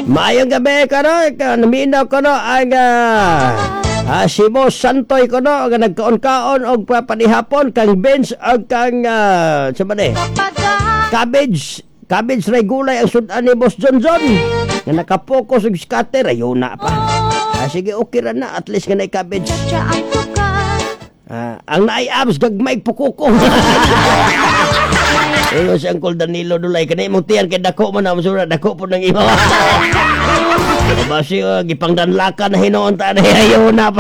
Maayong gabi ka no, naminaw ko no, ang si Boss Santoy ko no, nga nagkaon-kaon og panihapon, kang beans og kang, cabbage ray gulay ang sudan ni Boss Johnson. Nga nakapokus og scatter, ayaw na pa. Sige, okay ra na, at least nga na cabbage. Ang naay abs, gagmay pukuko. Ayun si Uncle Danilo Dulay, kanay mong tiyan kay dako man na, masura, dako po ng iba. Basi, gipangdanlakan na hinoon ta na ayaw na pa.